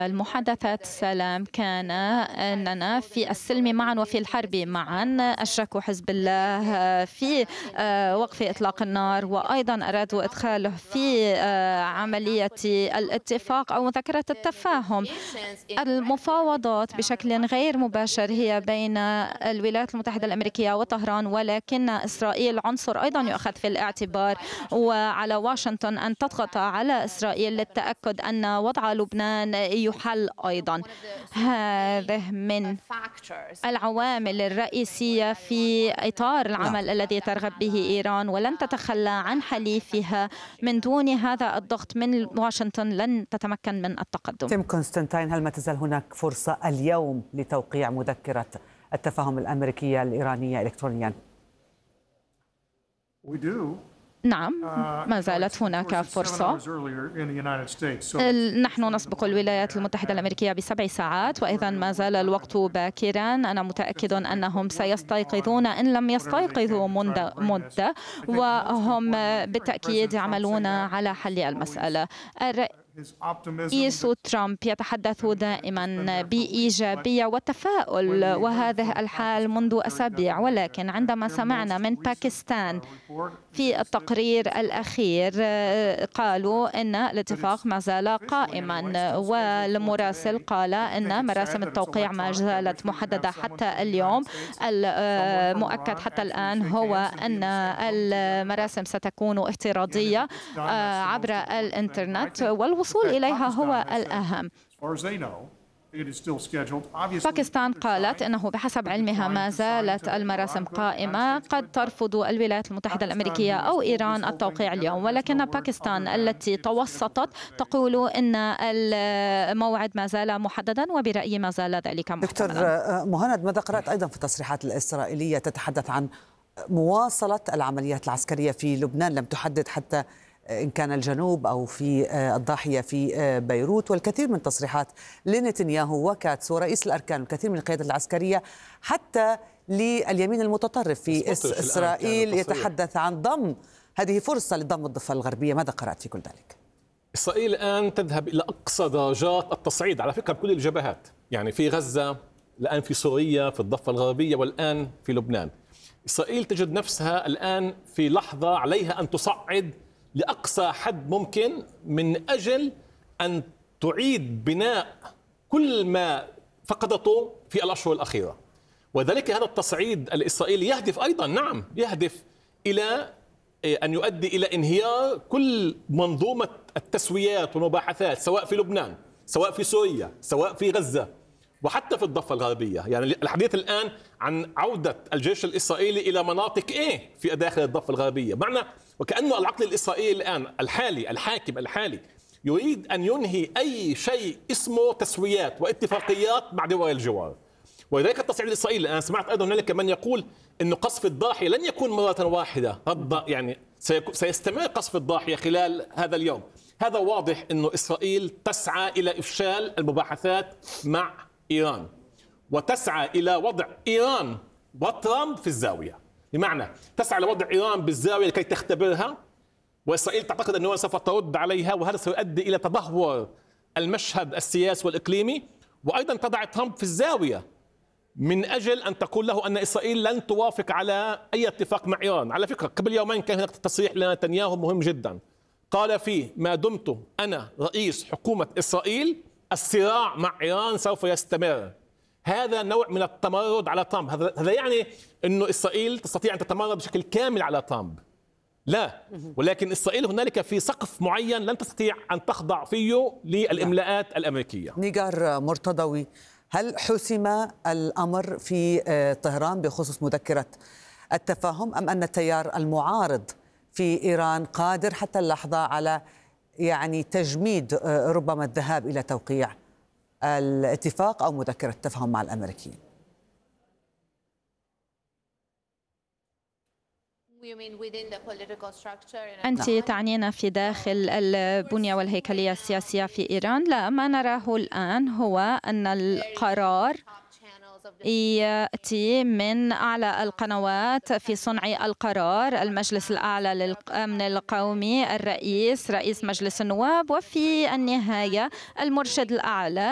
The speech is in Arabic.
المحادثات السلام كان أننا في السلم معا وفي الحرب معا. أشركوا حزب الله في وقف إطلاق النار، وأيضا أرادوا إدخاله في عملية الاتفاق أو مذكرة التفاهم. المفاوضات بشكل غير مباشر هي بين الولايات المتحدة الأمريكية وطهران، ولكن إسرائيل عنصر أيضا يؤخذ في الاعتبار، وعلى واشنطن أن تضغط على إسرائيل للتأكد أن وضع لبنان يحل أيضا. هذه من العوامل الرئيسية في إطار العمل الذي ترغب به إيران، ولن تتخلى عن حليفها. من دون هذا الضغط من واشنطن لن تتمكن من التقدم. تيم كونستانتين، هل ما تزال هناك فرصة اليوم لتوقيع مذكرة التفاهم الأمريكية الإيرانية إلكترونيا؟ نعم، ما زالت هناك فرصة. نحن نسبق الولايات المتحدة الأمريكية ب7 ساعات، وإذا ما زال الوقت باكرا. أنا متأكد أنهم سيستيقظون إن لم يستيقظوا منذ مدة، وهم بالتأكيد يعملون على حل المسألة. رئيس ترامب يتحدث دائما بإيجابية وتفاؤل، وهذه الحال منذ أسابيع، ولكن عندما سمعنا من باكستان في التقرير الأخير قالوا إن الاتفاق ما زال قائما، والمراسل قال إن مراسم التوقيع ما زالت محددة حتى اليوم. المؤكد حتى الآن هو أن المراسم ستكون افتراضية عبر الإنترنت، والوصول إليها هو الأهم. باكستان قالت أنه بحسب علمها ما زالت المراسم قائمة. قد ترفض الولايات المتحدة الأمريكية أو إيران التوقيع اليوم، ولكن باكستان التي توسطت تقول أن الموعد ما زال محددا، وبرأيي ما زال ذلك محتملا. دكتور مهند، ماذا قرأت أيضا في التصريحات الإسرائيلية تتحدث عن مواصلة العمليات العسكرية في لبنان، لم تحدد حتى إن كان الجنوب أو في الضاحية في بيروت، والكثير من تصريحات لنتنياهو وكاتس ورئيس الأركان والكثير من القيادة العسكرية حتى لليمين المتطرف في إسرائيل يتحدث عن ضم، هذه فرصة لضم الضفة الغربية. ماذا قرأت في كل ذلك؟ إسرائيل الآن تذهب إلى أقصى درجات التصعيد على فكرة بكل الجبهات، يعني في غزة، الآن في سوريا، في الضفة الغربية، والآن في لبنان. إسرائيل تجد نفسها الآن في لحظة عليها أن تصعد لأقصى حد ممكن من أجل أن تعيد بناء كل ما فقدته في الأشهر الأخيرة. وذلك هذا التصعيد الإسرائيلي يهدف أيضا، نعم، يهدف إلى أن يؤدي إلى انهيار كل منظومة التسويات والمباحثات، سواء في لبنان، سواء في سوريا، سواء في غزة، وحتى في الضفة الغربية. يعني الحديث الآن عن عودة الجيش الإسرائيلي إلى مناطق في داخل الضفة الغربية، معنى وكأنه العقل الإسرائيلي الآن الحاكم الحالي يريد أن ينهي أي شيء اسمه تسويات واتفاقيات مع دول الجوار. ولذلك التصعيد الإسرائيلي، أنا سمعت أيضا هنالك من يقول أن قصف الضاحية لن يكون مرة واحدة، يعني سيستمر قصف الضاحية خلال هذا اليوم. هذا واضح أنه إسرائيل تسعى إلى إفشال المباحثات مع إيران، وتسعى إلى وضع إيران وترامب في الزاوية، بمعنى تسعى لوضع إيران بالزاوية لكي تختبرها، وإسرائيل تعتقد أنه سوف ترد عليها، وهذا سيؤدي إلى تدهور المشهد السياسي والإقليمي، وأيضا تضع ترامب في الزاوية من أجل أن تقول له أن إسرائيل لن توافق على أي اتفاق مع إيران. على فكرة قبل يومين كان هناك تصريح لنتنياهو مهم جدا، قال فيه: ما دمت أنا رئيس حكومة إسرائيل الصراع مع إيران سوف يستمر. هذا نوع من التمرد على ترامب. هذا يعني أنه إسرائيل تستطيع أن تتمرد بشكل كامل على ترامب؟ لا، ولكن إسرائيل هنالك في سقف معين لن تستطيع أن تخضع فيه للإملاءات الأمريكية. نيجار مرتضوي، هل حسم الأمر في طهران بخصوص مذكرة التفاهم، أم أن التيار المعارض في إيران قادر حتى اللحظة على تجميد ربما الذهاب إلى توقيع الاتفاق أو مذكرة التفاهم مع الأمريكيين؟ أنت تعنين في داخل البنية والهيكلية السياسية في إيران؟ لا، ما نراه الآن هو أن القرار يأتي من أعلى القنوات في صنع القرار، المجلس الأعلى للأمن القومي، رئيس مجلس النواب، وفي النهاية المرشد الأعلى